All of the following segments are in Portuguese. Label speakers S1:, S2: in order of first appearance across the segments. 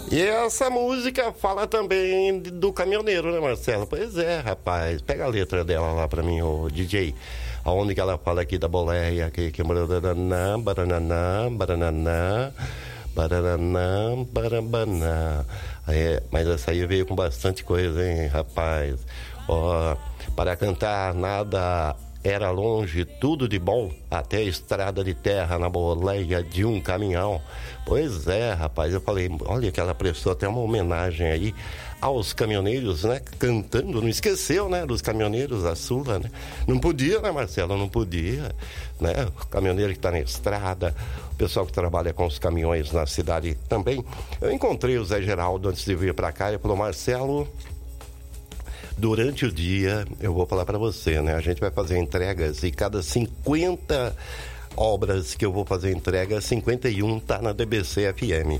S1: E essa música fala também do caminhoneiro, né, Marcelo? Pois é, rapaz. Pega a letra dela lá pra mim, ô DJ. Aonde que ela fala aqui da boleia, que barananã, barananã, barananã, barananã, barabanã. Mas essa aí veio com bastante coisa, hein, rapaz? Ó, para cantar nada era longe, tudo de bom, até a estrada de terra na boleia de um caminhão. Pois é, rapaz, eu falei, olha que ela prestou até uma homenagem aí aos caminhoneiros, né, cantando, não esqueceu, né, dos caminhoneiros da Sula, né? Não podia, né, Marcelo, não podia, né, o caminhoneiro que está na estrada, o pessoal que trabalha com os caminhões na cidade também. Eu encontrei o Zé Geraldo antes de vir para cá, ele falou, Marcelo, durante o dia, eu vou falar para você, né? A gente vai fazer entregas e cada 50 obras que eu vou fazer entrega, 51 tá na DBC FM.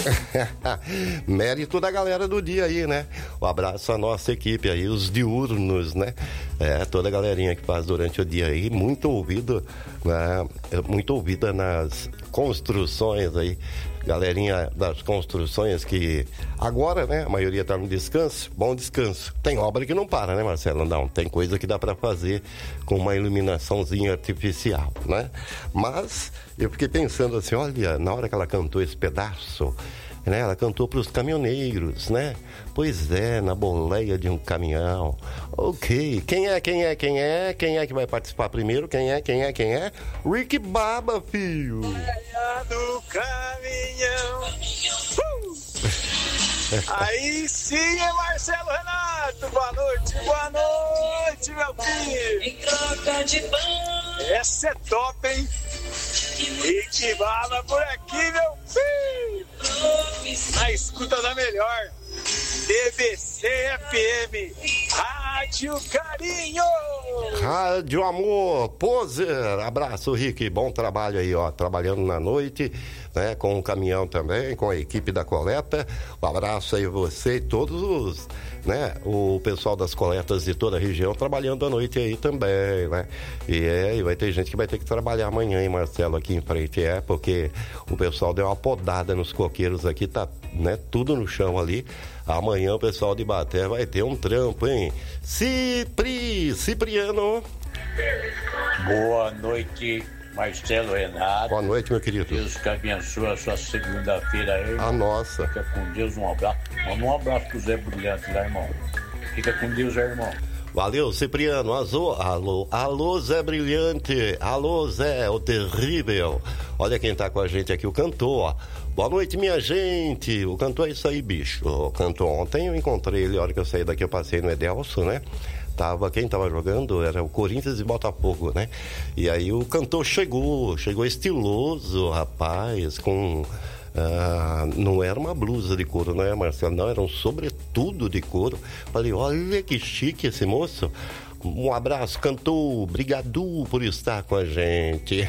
S1: Mérito da galera do dia aí, né? Um abraço à nossa equipe aí, os diurnos, né? Toda a galerinha que faz durante o dia aí, muito ouvido, né? Muito ouvida nas construções aí. Galerinha das construções que agora, né, a maioria tá no descanso, bom descanso. Tem obra que não para, né, Marcelo? Não, tem coisa que dá para fazer com uma iluminaçãozinha artificial, né? Mas eu fiquei pensando assim, olha, na hora que ela cantou esse pedaço, né, ela cantou para os caminhoneiros, né? Pois é, na boleia de um caminhão. Ok, quem é que vai participar primeiro? Quem é? Rick Baba, filho.
S2: Boleia do caminhão. Aí sim, é Marcelo Renato. Boa noite, meu filho.
S3: Em troca de pão.
S2: Essa é top, hein? Rick Baba por aqui, meu filho. Na escuta da melhor. DBC FM, Rádio Carinho.
S1: Rádio Amor, Poser. Abraço, Rick, bom trabalho aí, ó, trabalhando na noite, né, com o caminhão também, com a equipe da coleta. Um abraço aí você e todos os, né, o pessoal das coletas de toda a região trabalhando à noite aí também, né? E vai ter gente que vai ter que trabalhar amanhã, hein, Marcelo, aqui em frente,
S4: porque o pessoal deu uma podada nos coqueiros aqui, tá, né, tudo no chão ali. Amanhã o pessoal de Baté vai ter um trampo, hein? Cipriano.
S5: Boa noite, Marcelo Renato.
S4: Boa noite, meu querido.
S5: Deus que abençoe a sua segunda-feira aí.
S4: A nossa.
S5: Fica com Deus, um abraço. Manda um abraço pro Zé Brilhante lá, irmão. Fica com Deus, irmão.
S4: Valeu, Cipriano. Alô, Zé Brilhante. Alô, Zé, o terrível. Olha quem tá com a gente aqui, o cantor. Boa noite, minha gente. O cantor é isso aí, bicho. O cantor ontem eu encontrei ele, a hora que eu saí daqui eu passei no Edelso, né? Quem tava jogando era o Corinthians e Botafogo, né? E aí o cantor chegou estiloso, rapaz, com... não era uma blusa de couro, não é, Marcelo? Não, era um sobretudo de couro. Falei, olha que chique esse moço. Um abraço, cantor, obrigado por estar com a gente.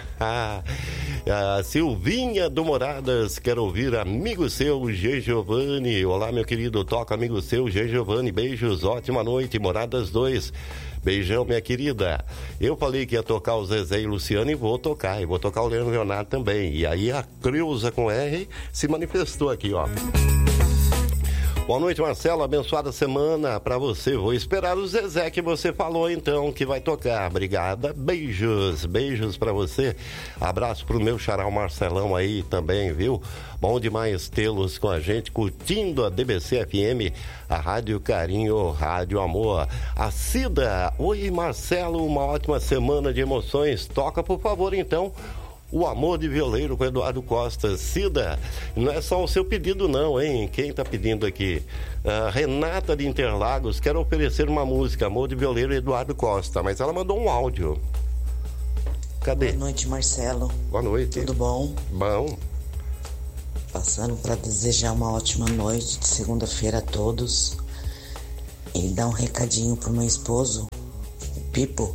S4: A Silvinha do Moradas quer ouvir amigo seu, G. Giovanni. Olá, meu querido, toca amigo seu, G. Giovanni. Beijos, ótima noite, Moradas 2. Beijão, minha querida. Eu falei que ia tocar o Zezé e o Luciano e vou tocar o Leonardo também. E aí a Creuza com R se manifestou aqui, ó. Boa noite, Marcelo, abençoada semana pra você. Vou esperar o Zezé que você falou então, que vai tocar. Obrigada, beijos pra você. Abraço pro meu xará Marcelão aí também, viu? Bom demais tê-los com a gente, curtindo a DBC FM, a Rádio Carinho, Rádio Amor. A Cida, oi Marcelo, uma ótima semana de emoções. Toca, por favor, então, O Amor de Violeiro com Eduardo Costa. Cida, não é só o seu pedido não, hein? Quem tá pedindo aqui? Renata de Interlagos quer oferecer uma música, Amor de Violeiro Eduardo Costa, mas ela mandou um áudio. Cadê?
S6: Boa noite, Marcelo.
S4: Boa noite.
S6: Tudo bom?
S4: Bom.
S6: Passando para desejar uma ótima noite de segunda-feira a todos e dar um recadinho pro meu esposo, o Pipo.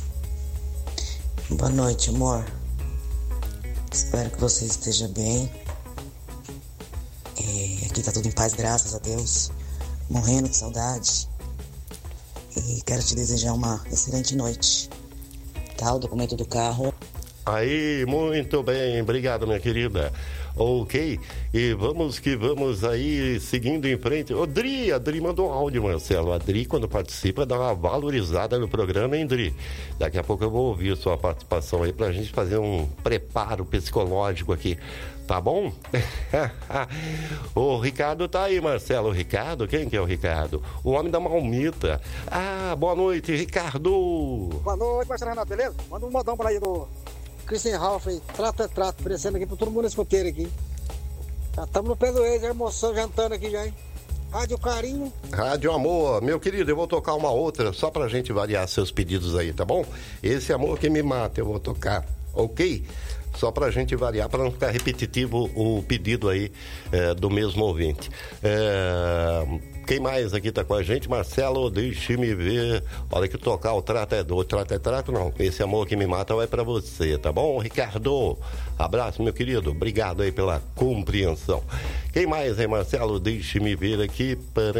S6: Boa noite, amor. Espero que você esteja bem. Aqui tá tudo em paz, graças a Deus. Morrendo de saudade. E quero te desejar uma excelente noite. Tá? O documento do carro.
S4: Aí, muito bem. Obrigado, minha querida.
S1: Ok? E vamos que vamos aí, seguindo em frente. Ô, Dri, a Dri mandou um áudio, Marcelo. A Dri, quando participa, dá uma valorizada no programa, hein, Dri? Daqui a pouco eu vou ouvir a sua participação aí pra gente fazer um preparo psicológico aqui. Tá bom? O Ricardo tá aí, Marcelo. O Ricardo? Quem que é o Ricardo? O homem da Malmita. Ah, boa noite, Ricardo.
S7: Boa noite, Marcelo Renato, beleza? Manda um modão pra aí do Christian Ralph aí. Trato é trato, oferecendo aqui pra todo mundo nesse roteiro aqui. Já estamos no pé do ex, a emoção jantando aqui já, hein? Rádio Carinho.
S1: Rádio Amor. Meu querido, eu vou tocar uma outra só pra gente variar seus pedidos aí, tá bom? Esse Amor que me mata, eu vou tocar, ok? Só pra gente variar, pra não ficar repetitivo o pedido aí do mesmo ouvinte. Quem mais aqui tá com a gente? Marcelo, deixe-me ver. Olha que tocar o trato é do trato é trato, não. Esse Amor que me mata vai pra você, tá bom, Ricardo? Abraço, meu querido. Obrigado aí pela compreensão. Quem mais, hein, Marcelo? Deixe-me ver aqui.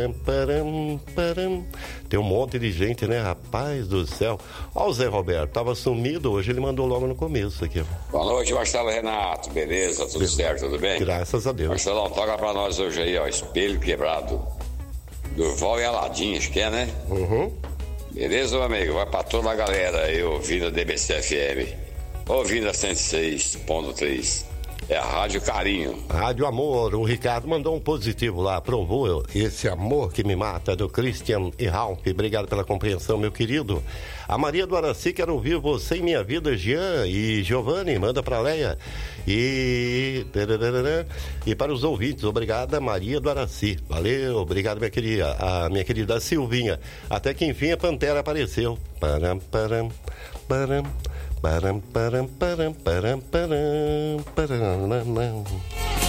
S1: Tem um monte de gente, né? Rapaz do céu. Ó, o Zé Roberto, tava sumido, hoje ele mandou logo no começo aqui.
S8: Boa noite, Marcelo Renato. Beleza? Tudo certo? Tudo bem?
S1: Graças a Deus.
S8: Marcelão, toca pra nós hoje aí, ó. Espelho Quebrado. Durval e Aladim, acho que é, né?
S1: Uhum.
S8: Beleza, meu amigo? Vai pra toda a galera aí ouvindo a DBC FM. Ouvindo a 106.3. É a Rádio Carinho.
S1: Rádio Amor. O Ricardo mandou um positivo lá. Aprovou esse Amor que me mata, do Christian e Ralph. Obrigado pela compreensão, meu querido. A Maria do Araci quer ouvir Você em Minha Vida, Jean e Giovanni. Manda pra Leia. E para os ouvintes, obrigada, Maria do Araci. Valeu, obrigado, minha querida Silvinha. Até que enfim a Pantera apareceu. Param, param, param. Param, param, param, param, param, param, param.